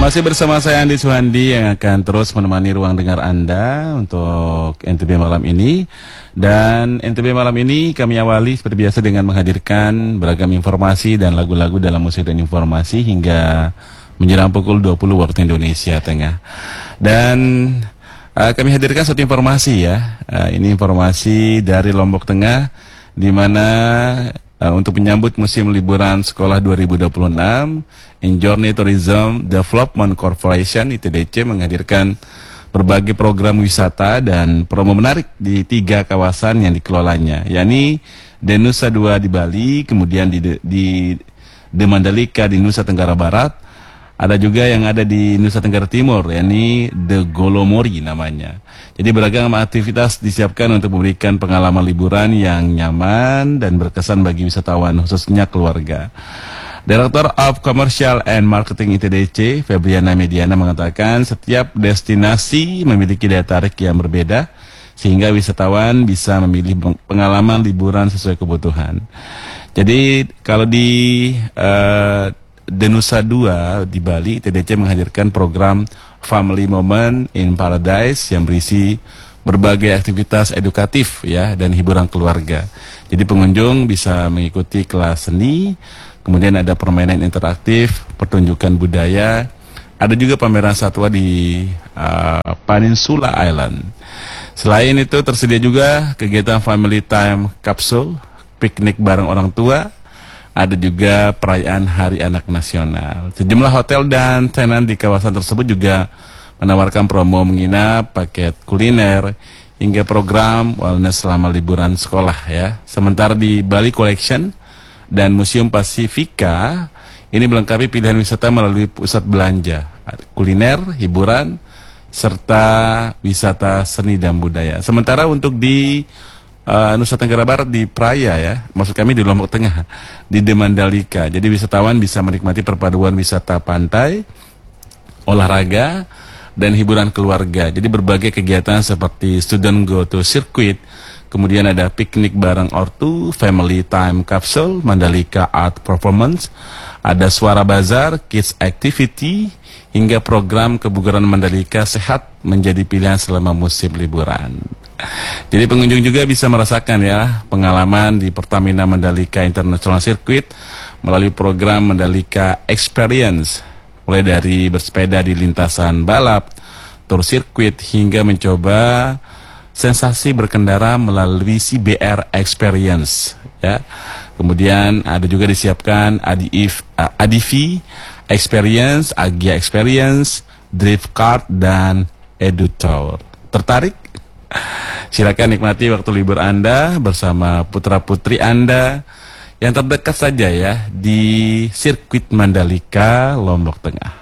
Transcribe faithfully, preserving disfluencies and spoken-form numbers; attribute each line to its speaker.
Speaker 1: Masih bersama saya Andi Suhandi yang akan terus menemani ruang dengar Anda untuk N T B malam ini. Dan N T B malam ini kami awali seperti biasa dengan menghadirkan beragam informasi dan lagu-lagu dalam musik dan informasi hingga menjelang pukul dua puluh waktu Indonesia Tengah. Dan uh, kami hadirkan satu informasi ya. Uh, ini informasi dari Lombok Tengah, di mana uh, untuk menyambut musim liburan sekolah dua ribu dua puluh enam, Injourney Tourism Development Corporation I T D C menghadirkan berbagai program wisata dan promo menarik di tiga kawasan yang dikelolanya, yakni Denusa dua di Bali, kemudian di di The Mandalika di Nusa Tenggara Barat, ada juga yang ada di Nusa Tenggara Timur, yakni The Golomori namanya. Jadi beragam aktivitas disiapkan untuk memberikan pengalaman liburan yang nyaman dan berkesan bagi wisatawan, khususnya keluarga. Director of Commercial and Marketing I T D C, Febriana Mediana, mengatakan setiap destinasi memiliki daya tarik yang berbeda, sehingga wisatawan bisa memilih pengalaman liburan sesuai kebutuhan. Jadi kalau di uh, Denusa dua di Bali, I T D C menghadirkan program Family Moment in Paradise yang berisi berbagai aktivitas edukatif ya dan hiburan keluarga. Jadi pengunjung bisa mengikuti kelas seni, kemudian ada permainan interaktif, pertunjukan budaya, ada juga pameran satwa di uh, Peninsula Island. Selain itu tersedia juga kegiatan Family Time Capsule, piknik bareng orang tua, ada juga perayaan Hari Anak Nasional. Sejumlah hotel dan tenan di kawasan tersebut juga menawarkan promo menginap, paket kuliner, hingga program wellness selama liburan sekolah ya. Sementara di Bali Collection dan Museum Pasifika ini melengkapi pilihan wisata melalui pusat belanja, kuliner, hiburan, serta wisata seni dan budaya. Sementara untuk di uh, Nusa Tenggara Barat di Praia ya, maksud kami di Lombok Tengah, di The Mandalika. Jadi wisatawan bisa menikmati perpaduan wisata pantai, olahraga, dan hiburan keluarga. Jadi berbagai kegiatan seperti student go to circuit, kemudian ada piknik bareng ortu, family time capsule, Mandalika art performance, ada suara bazar, kids activity, hingga program kebugaran Mandalika sehat menjadi pilihan selama musim liburan. Jadi pengunjung juga bisa merasakan ya pengalaman di Pertamina Mandalika International Circuit melalui program Mandalika Experience, mulai dari bersepeda di lintasan balap, tour sirkuit, hingga mencoba sensasi berkendara melalui C B R Experience ya. Kemudian ada juga disiapkan A D V Experience, Agia Experience, Drift Kart, dan Edu Tour. Tertarik? Silakan nikmati waktu libur Anda bersama putra-putri Anda yang terdekat saja ya di sirkuit Mandalika, Lombok Tengah.